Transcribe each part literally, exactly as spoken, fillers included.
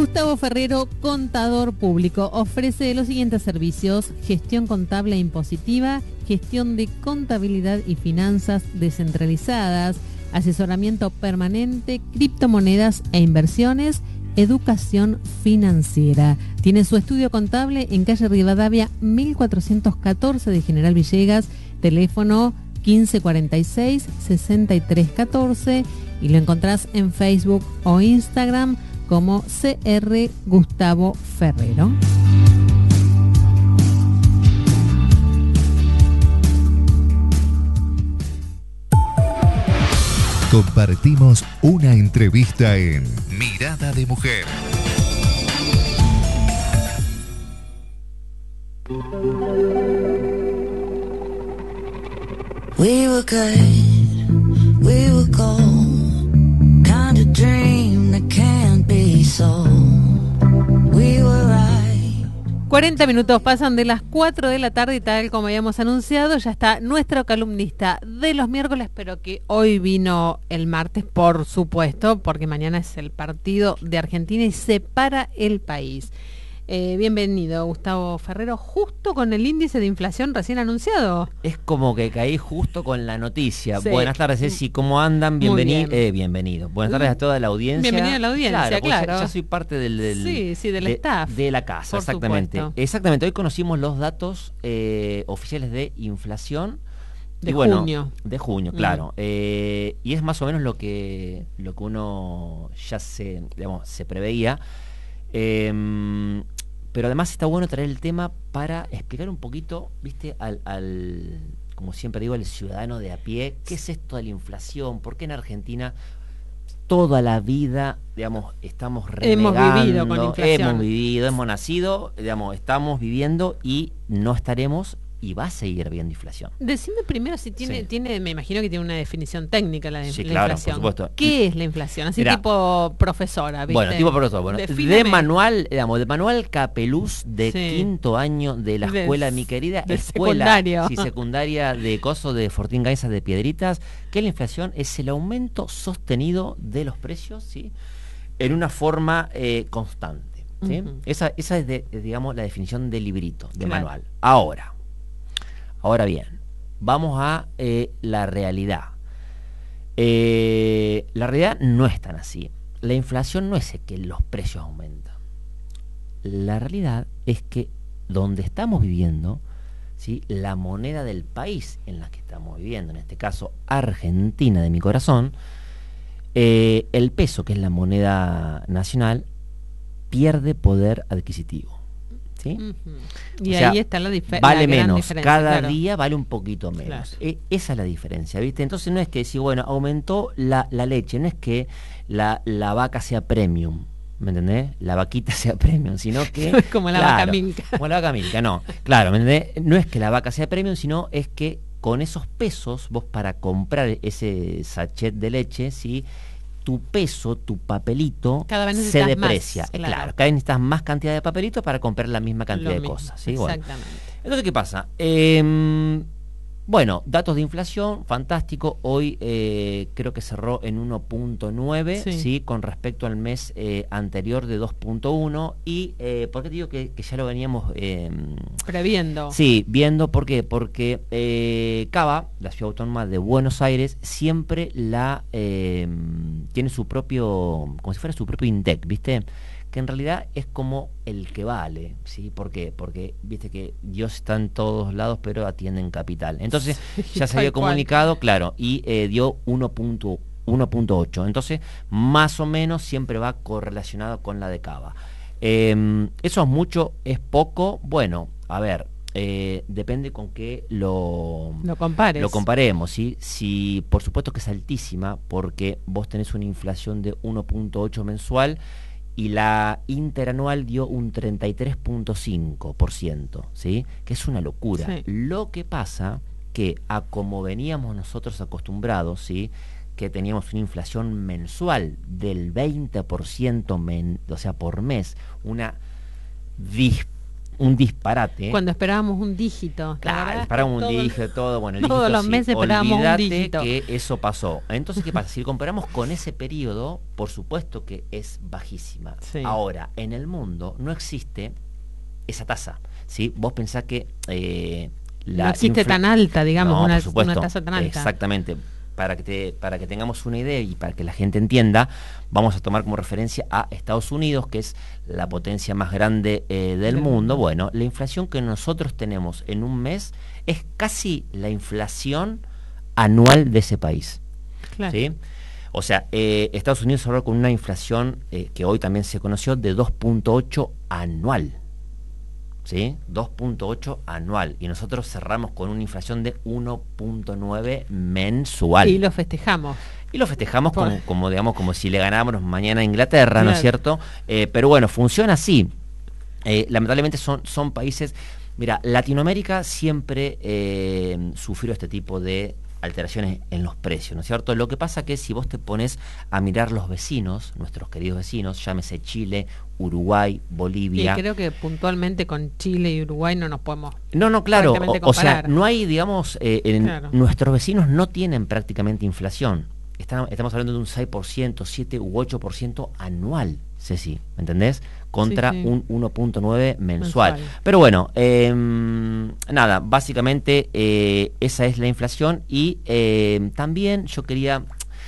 Gustavo Ferrero, contador público, ofrece los siguientes servicios: gestión contable e impositiva, gestión de contabilidad y finanzas descentralizadas, asesoramiento permanente, criptomonedas e inversiones, educación financiera. Tiene su estudio contable en calle Rivadavia mil cuatrocientos catorce de General Villegas, teléfono quince cuarenta y seis, sesenta y tres catorce, y lo encontrás en Facebook o Instagram como C R Gustavo Ferrero. Compartimos una entrevista en Mirada de Mujer. We were good, we were gold, kind of dream that can't be sold. We were right. cuarenta minutos pasan de las cuatro de la tarde y tal como habíamos anunciado, ya está nuestro columnista de los miércoles, pero que hoy vino el martes, por supuesto, porque mañana es el partido de Argentina y separa el país. Eh, bienvenido, Gustavo Ferrero, justo con el índice de inflación recién anunciado. Es como que caí justo con la noticia. Sí. Buenas tardes, Ceci, ¿cómo andan? Bienvenido. Bien. Eh, bienvenido. Buenas tardes a toda la audiencia. Bienvenido a la audiencia, claro. claro. Ya, ya soy parte del, del, sí, sí, del de, staff. De la casa, por exactamente. supuesto. Exactamente, hoy conocimos los datos eh, oficiales de inflación. De y bueno, junio. De junio, claro. Mm. Eh, y es más o menos lo que, lo que uno ya se, digamos, se preveía. Eh, Pero además está bueno traer el tema para explicar un poquito, viste, al, al, como siempre digo, al ciudadano de a pie, qué es esto de la inflación, por qué en Argentina toda la vida, digamos, estamos renegando, hemos vivido con inflación. Hemos vivido, hemos nacido, digamos, estamos viviendo y no estaremos y va a seguir habiendo inflación. Decime primero si tiene, sí. tiene, me imagino que tiene una definición técnica la, sí, la claro, inflación. Por supuesto. ¿Qué es la inflación? Así Mirá, tipo profesora, ¿viste? Bueno, tipo profesora. Bueno, Defíname. de manual, digamos, de manual Capeluz de Sí. quinto año de la De- escuela, mi querida de escuela secundario. sí, secundaria de Coso de Fortín Gainza de Piedritas, que la inflación es el aumento sostenido de los precios, ¿sí? En una forma eh, constante, ¿sí? Uh-huh. Esa, esa es, de, digamos, la definición del librito, de claro. manual. Ahora, ahora bien, vamos a eh, la realidad. Eh, la realidad no es tan así. La inflación no es que los precios aumentan. La realidad es que donde estamos viviendo, ¿sí? La moneda del país en la que estamos viviendo, en este caso Argentina de mi corazón, eh, el peso, que es la moneda nacional, pierde poder adquisitivo. ¿Sí? Uh-huh. Y o sea, ahí está la, dif- vale la gran menos, diferencia. cada claro. día vale un poquito menos. Claro. E- esa es la diferencia, ¿viste? Entonces no es que si, bueno, aumentó la, la leche, no es que la, la vaca sea premium, ¿me entendés? La vaquita sea premium, sino que... como la claro, vaca Milka. Como la vaca Milka, no. Claro, ¿me entendés? No es que la vaca sea premium, sino es que con esos pesos, vos para comprar ese sachet de leche, ¿sí? Tu peso, tu papelito, cada vez se deprecia. Más, claro. claro, cada vez necesitas más cantidad de papelitos para comprar la misma cantidad Lo de mismo, cosas. ¿Sí? Exactamente. Bueno. Entonces, ¿qué pasa? Eh, bueno, datos de inflación, fantástico. Hoy eh, creo que cerró en uno punto nueve, sí. ¿sí? Con respecto al mes eh, anterior de dos punto uno. ¿Y eh, por qué te digo que, que ya lo veníamos... Eh, previendo? Sí, viendo. ¿Por qué? Porque eh, Cava, la ciudad autónoma de Buenos Aires, siempre la eh, tiene su propio... como si fuera su propio INDEC, ¿viste? Que en realidad es como el que vale, ¿sí? ¿Por qué? Porque, viste que Dios está en todos lados, pero atiende en capital. Entonces, ya se había comunicado, cual. claro, y eh, dio uno punto ocho. Entonces, más o menos siempre va correlacionado con la de Cava. Eh, ¿Eso es mucho? ¿Es poco? Bueno, a ver, eh, depende con qué lo, lo compares. Lo comparemos, ¿sí? Si, por supuesto que es altísima, porque vos tenés una inflación de uno punto ocho mensual, y la interanual dio un treinta y tres punto cinco por ciento, ¿sí? Que es una locura. Sí. Lo que pasa que a como veníamos nosotros acostumbrados, ¿sí? Que teníamos una inflación mensual del veinte por ciento, men, o sea, por mes, una dis, un disparate. Cuando esperábamos un dígito. Claro, esperábamos un dígito, todo, bueno, el todos dígito, los sí. meses esperábamos Olvídate un dígito. que eso pasó. Entonces, ¿qué pasa? Si comparamos con ese periodo, por supuesto que es bajísima. Sí. Ahora, en el mundo no existe esa tasa, ¿sí? Vos pensás que eh, la no existe infla- tan alta, digamos, No, una, por supuesto, una tasa tan alta. Exactamente. Para que, te, para que tengamos una idea y para que la gente entienda, vamos a tomar como referencia a Estados Unidos, que es la potencia más grande eh, del Del mundo. mundo. Bueno, la inflación que nosotros tenemos en un mes es casi la inflación anual de ese país. Claro. ¿Sí? O sea, eh, Estados Unidos cerró con una inflación eh, que hoy también se conoció de dos punto ocho anual. ¿Sí? dos punto ocho anual. Y nosotros cerramos con una inflación de uno punto nueve mensual. Y lo festejamos. Y lo festejamos Por- como, como, digamos, como si le ganáramos mañana a Inglaterra, ¿no es Claro. cierto? Eh, pero bueno, funciona así. Eh, lamentablemente son, son países... Mira, Latinoamérica siempre eh, sufrió este tipo de alteraciones en los precios, ¿no es cierto? Lo que pasa que si vos te pones a mirar los vecinos, nuestros queridos vecinos, llámese Chile, Uruguay, Bolivia... Y creo que puntualmente con Chile y Uruguay no nos podemos... No, no, claro, o, prácticamente o sea, comparar. no hay, digamos, eh, en- Claro. nuestros vecinos no tienen prácticamente inflación. Están- estamos hablando de un seis por ciento, siete u ocho por ciento anual, Ceci, ¿me entendés? Contra Sí, sí. un uno punto nueve mensual. Mensual. Pero bueno, eh, nada, básicamente eh, esa es la inflación y eh, también yo quería...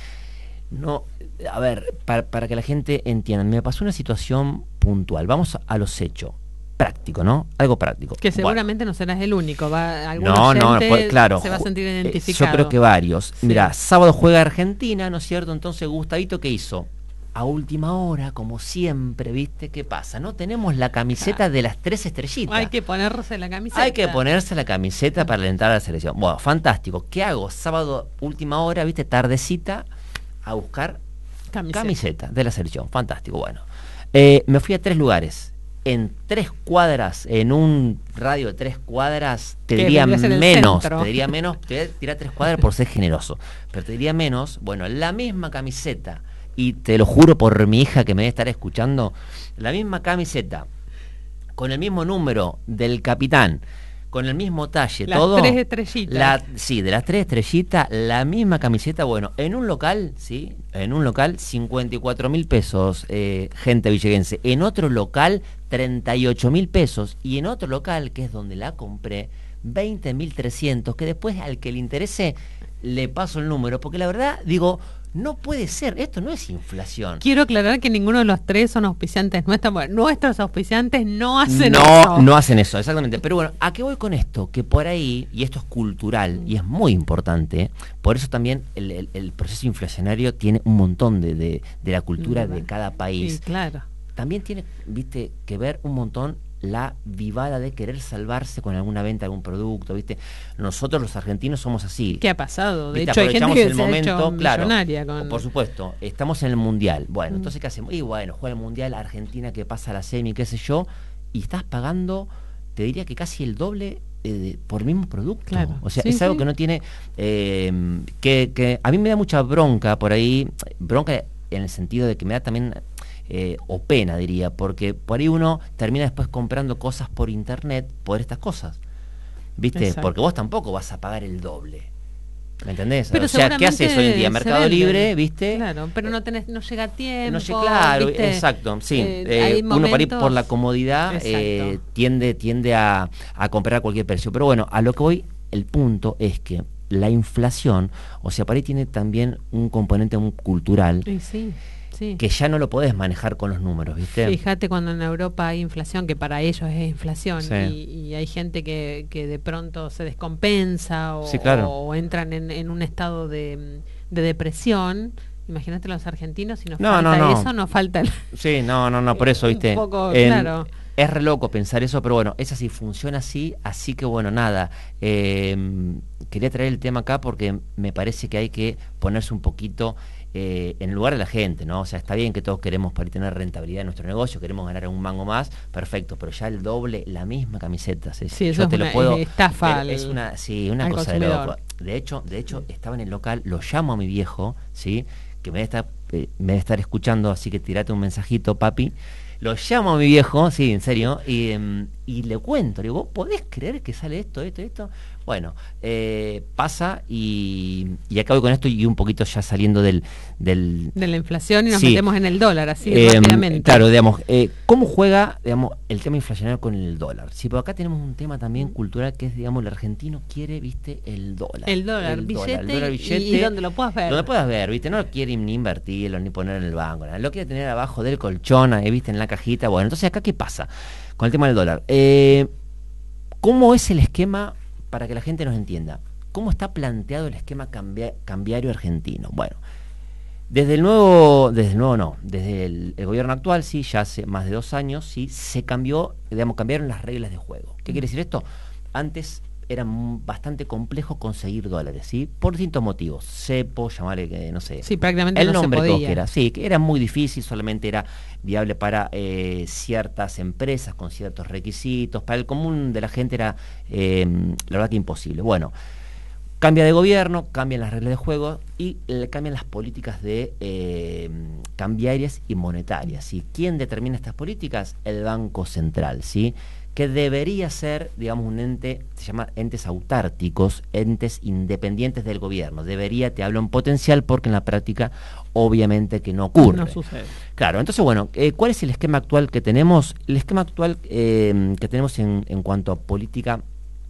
No, a ver, para, para que la gente entienda, me pasó una situación puntual. Vamos a los hechos. Práctico, ¿no? Algo práctico. Que Bueno. seguramente no serás el único. Va, algún No, no, oyente pues, claro. se va a sentir ju- eh, identificado. Yo creo que varios. Sí. Mirá, sábado juega Argentina, ¿no es cierto? Entonces, Gustavito, ¿qué hizo? A última hora, como siempre, ¿viste? ¿Qué pasa? No tenemos la camiseta de las tres estrellitas. Hay que ponerse la camiseta. Hay que ponerse la camiseta para alentar a la selección. Bueno, fantástico. ¿Qué hago? Sábado, última hora, ¿viste? Tardecita, a buscar Camiseta. camiseta de la selección. Fantástico, bueno. Eh, me fui a tres lugares. En tres cuadras, en un radio de tres cuadras, te Que diría vendría a ser el menos, centro. te diría menos, te voy a tirar tres cuadras por ser generoso, pero te diría menos, bueno, la misma camiseta, y te lo juro por mi hija que me debe estar escuchando, la misma camiseta, con el mismo número del capitán, con el mismo talle, Las todo. tres estrellitas. La, sí, de las tres estrellitas, la misma camiseta, bueno, en un local, sí, en un local, cincuenta y cuatro mil pesos, eh, gente villeguense. En otro local, treinta y ocho mil pesos. Y en otro local, que es donde la compré, veinte mil trescientos, que después al que le interese, le paso el número. Porque la verdad, digo, no puede ser, esto no es inflación. Quiero aclarar que ninguno de los tres son auspiciantes nuestros. Bueno, nuestros auspiciantes no hacen no, eso. no hacen eso, exactamente. Pero bueno, ¿a qué voy con esto? Que por ahí, y esto es cultural y es muy importante, por eso también el, el- el proceso inflacionario tiene un montón de, de, de la cultura de cada país. Sí, claro. También tiene, viste, que ver un montón la vivada de querer salvarse con alguna venta de algún producto, viste. Nosotros los argentinos somos así. ¿Qué ha pasado? De ¿Viste? hecho, hay gente Aprovechamos que el se ha momento, hecho claro, millonaria con... por supuesto, estamos en el Mundial. Bueno, Mm. entonces, ¿qué hacemos? Y bueno, juega el Mundial, Argentina que pasa a la semi, qué sé yo, y estás pagando, te diría que casi el doble eh, de- por el mismo producto. Claro. O sea, Sí, es algo sí. que no tiene... eh, que, que a mí me da mucha bronca por ahí, bronca en el sentido de que me da también... Eh, o pena, diría, porque por ahí uno termina después comprando cosas por internet por estas cosas, ¿viste? Exacto. Porque vos tampoco vas a pagar el doble, ¿me entendés? Pero O sea, ¿qué haces hoy en día? seguramente se Mercado venden. Libre, ¿viste? Claro, pero no tenés, no llega a tiempo. No sé, claro, ¿viste? exacto, sí. Eh, Eh, hay uno por ahí momentos- por la comodidad Exacto. eh, tiende, tiende a, a comprar a cualquier precio. Pero bueno, a lo que voy, el punto es que la inflación, o sea, por ahí tiene también un componente un cultural Sí, sí, sí. que ya no lo podés manejar con los números, ¿viste? Fíjate cuando en Europa hay inflación, que para ellos es inflación, Sí. y, y hay gente que, que de pronto se descompensa o, Sí, claro. o entran en, en un estado de, de depresión. Imagínate los argentinos, si nos No, falta no, no. eso, nos falta el... Sí, no, no, no, por eso, Un viste. poco, En- claro. Es re loco pensar eso, pero bueno, es así, funciona así, así que bueno, nada. eh, quería traer el tema acá porque me parece que hay que ponerse un poquito eh, en el lugar de la gente, ¿no? O sea, está bien que todos queremos para tener rentabilidad en nuestro negocio, queremos ganar un mango más, perfecto, pero ya el doble, la misma camiseta. ¿Sí? Sí, eso Yo es te una lo puedo, estafa pero al- es una, sí, una al cosa de consumidor. loco. De hecho, de hecho, estaba en el local, lo llamo a mi viejo, ¿sí? Que me debe estar, eh, me debe estar escuchando, así que tirate un mensajito, papi. lo llamo a mi viejo, sí, en serio, y, em, y le cuento, le digo, ¿vos podés creer que sale esto, esto, esto? Bueno, eh, pasa y, y acabo con esto y un poquito ya saliendo del... del de la inflación y nos sí. metemos en el dólar, así Eh, rápidamente. Claro, digamos, eh, ¿cómo juega, digamos, el tema inflacionario con el dólar? Sí, pero acá tenemos un tema también cultural que es, digamos, el argentino quiere, viste, el dólar. El dólar, el billete, dólar, el dólar, billete y, y donde lo puedas ver. Donde puedas ver, viste, no lo quiere ni invertirlo, ni poner en el banco, nada. Lo quiere tener abajo del colchón, ahí, viste, en la cajita. Bueno, entonces acá, ¿qué pasa con el tema del dólar? Eh, ¿Cómo es el esquema, para que la gente nos entienda? ¿Cómo está planteado el esquema cambia, cambiario argentino? Bueno, desde el nuevo, desde el nuevo no, desde el, el gobierno actual, sí, ya hace más de dos años, sí, se cambió, digamos, cambiaron las reglas de juego. ¿Qué quiere decir esto? Antes era bastante complejo conseguir dólares, ¿sí? Por distintos motivos. Cepo, llamarle, que no sé. Sí, prácticamente el no nombre se que podía. era. Sí, que era muy difícil, solamente era viable para eh, ciertas empresas con ciertos requisitos. Para el común de la gente era, eh, la verdad que imposible. Bueno, cambia de gobierno, cambian las reglas de juego y le cambian las políticas de eh, cambiarias y monetarias, ¿sí? ¿Quién determina estas políticas? El Banco Central, ¿sí? Que debería ser, digamos, un ente, se llama entes autárticos, entes independientes del gobierno. Debería, te hablo en potencial, porque en la práctica obviamente que no ocurre. No sucede. Claro, entonces, bueno, eh, ¿cuál es el esquema actual que tenemos? El esquema actual eh, que tenemos en, en cuanto a política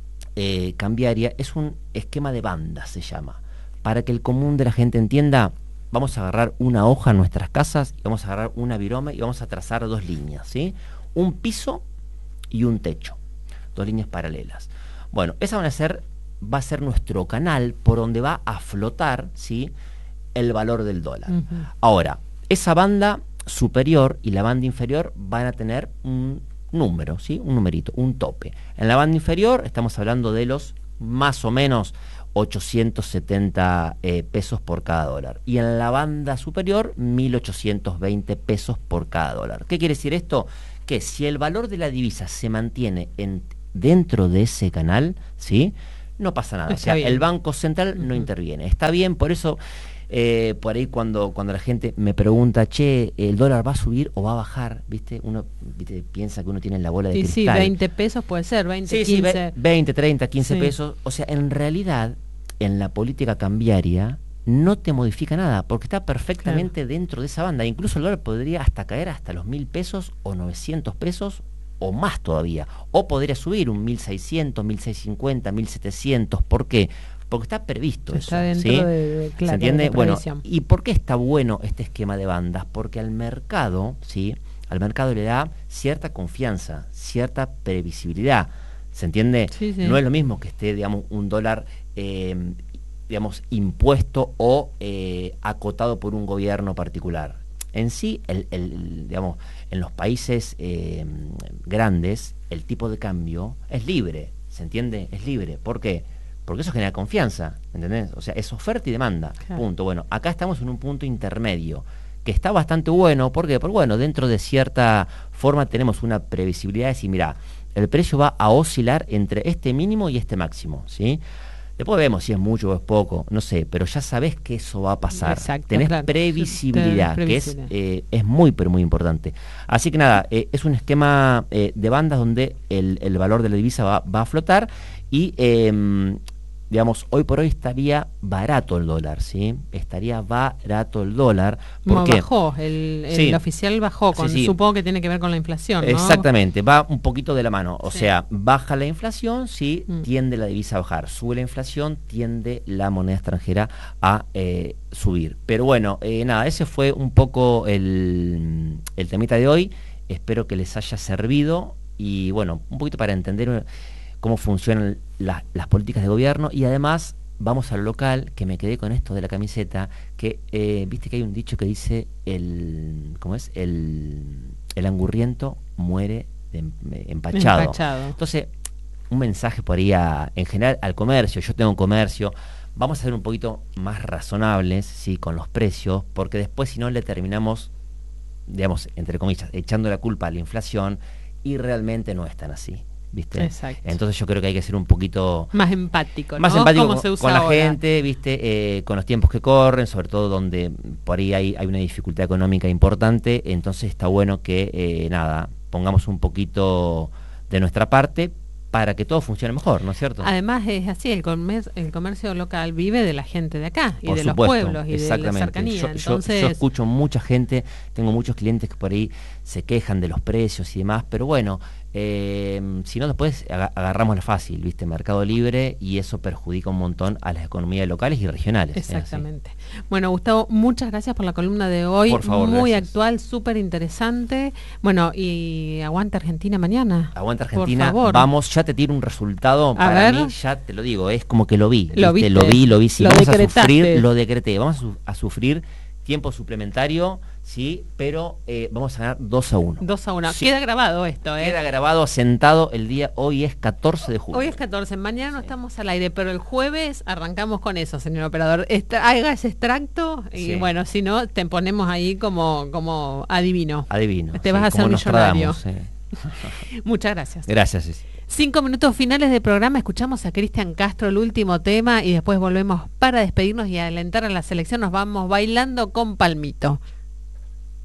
eh, cambiaria es un esquema de bandas, se llama. Para que el común de la gente entienda, vamos a agarrar una hoja en nuestras casas, y vamos a agarrar una virome y vamos a trazar dos líneas, ¿sí? Un piso y un techo, dos líneas paralelas. Bueno, esa van a ser, va a ser nuestro canal por donde va a flotar, ¿sí?, el valor del dólar. Uh-huh. Ahora, esa banda superior y la banda inferior van a tener un número, ¿sí?, un numerito, un tope. En la banda inferior estamos hablando de los más o menos ochocientos setenta eh, pesos por cada dólar. Y en la banda superior, mil ochocientos veinte pesos por cada dólar. ¿Qué quiere decir esto? Que si el valor de la divisa se mantiene en, dentro de ese canal, ¿sí?, no pasa nada. Está o sea, bien. El Banco Central uh-huh. no interviene. Está bien, por eso, eh, por ahí cuando, cuando la gente me pregunta, che, ¿el dólar va a subir o va a bajar? ¿Viste? Uno ¿viste? piensa que uno tiene la bola de sí, cristal. Sí, veinte pesos puede ser, veinte, sí, quince. Sí, veinte, treinta, quince sí. pesos. O sea, en realidad, en la política cambiaria no te modifica nada, porque está perfectamente claro. dentro de esa banda. Incluso el dólar podría hasta caer hasta los mil pesos o novecientos pesos o más todavía. O podría subir un mil seiscientos, mil seiscientos cincuenta, mil setecientos. ¿Por qué? Porque está previsto está eso. Dentro ¿sí? de, de, claro, ¿se entiende? de Bueno, ¿y por qué está bueno este esquema de bandas? Porque al mercado, ¿sí?, al mercado le da cierta confianza, cierta previsibilidad. ¿Se entiende? Sí, sí. No es lo mismo que esté, digamos, un dólar eh, digamos, impuesto o eh, acotado por un gobierno particular. En sí, el, el, digamos, en los países eh, grandes, el tipo de cambio es libre, ¿se entiende? Es libre. ¿Por qué? Porque eso genera confianza, ¿entendés? O sea, es oferta y demanda, claro. punto. Bueno, acá estamos en un punto intermedio, que está bastante bueno. ¿Por qué? Porque, bueno, dentro de cierta forma tenemos una previsibilidad de decir, mira, el precio va a oscilar entre este mínimo y este máximo, ¿sí? Después vemos si es mucho o es poco, no sé, pero ya sabés que eso va a pasar. Exacto, Tenés claro. previsibilidad, Tenés que es, eh, es muy, pero muy importante. Así que nada, eh, es un esquema eh, de bandas donde el, el valor de la divisa va, va a flotar y, eh, digamos, hoy por hoy estaría barato el dólar, ¿sí? Estaría barato el dólar. ¿Por qué? Bajó, el, el sí. oficial bajó, con, sí, sí. supongo que tiene que ver con la inflación, ¿no? Exactamente, va un poquito de la mano. O sí. sea, baja la inflación, sí, mm. tiende la divisa a bajar. Sube la inflación, tiende la moneda extranjera a eh, subir. Pero bueno, eh, nada, ese fue un poco el, el temita de hoy. Espero que les haya servido y, bueno, un poquito para entender cómo funcionan la, las políticas de gobierno y además vamos al local, que me quedé con esto de la camiseta, que eh, viste que hay un dicho que dice el ¿cómo es? El, el angurriento muere de empachado. empachado. Entonces, un mensaje por ahí a, en general al comercio, yo tengo un comercio, vamos a ser un poquito más razonables, sí, con los precios, porque después si no le terminamos, digamos, entre comillas, echando la culpa a la inflación y realmente no es tan así. ¿viste? Exacto. Entonces yo creo que hay que ser un poquito más empático, ¿no? más empático Como con, se usa con la ahora. gente, ¿viste? Eh, con los tiempos que corren, sobre todo donde por ahí hay, hay una dificultad económica importante, entonces está bueno que, eh, nada, pongamos un poquito de nuestra parte para que todo funcione mejor, ¿no es cierto? Además es así, el comercio, el comercio local vive de la gente de acá y Por de supuesto, los pueblos y de la exactamente. cercanía. Yo, yo- Entonces, yo escucho mucha gente, tengo muchos clientes que por ahí se quejan de los precios y demás, pero bueno, eh, si no después aga- agarramos la fácil, ¿viste? Mercado Libre, y eso perjudica un montón a las economías locales y regionales. ¿es así? exactamente. Bueno, Gustavo, muchas gracias por la columna de hoy. Por favor, muy gracias. actual, súper interesante. Bueno, y aguanta Argentina mañana. Aguanta Por Argentina, favor. vamos, ya te tiro un resultado, A para ver. mí ya te lo digo, es como que lo vi, Lo ¿viste? viste. lo vi, lo vi, si Lo vamos a decretaste. sufrir, lo decreté, vamos a, su- a sufrir tiempo suplementario, sí, pero eh, vamos a ganar dos a uno. dos a uno. Sí. Queda grabado esto, ¿eh? Queda grabado, sentado el día, hoy es catorce de julio. Hoy es catorce, mañana no estamos al aire, pero el jueves arrancamos con eso, señor operador. Extra- haga ese extracto y Sí. bueno, si no, te ponemos ahí como, como adivino. Adivino. Te sí, vas a hacer como millonario. Nostradamus, sí. Muchas gracias. Gracias, Ceci. Cinco minutos finales del programa, escuchamos a Cristian Castro el último tema y después volvemos para despedirnos y alentar a la selección. Nos vamos bailando con Palmito.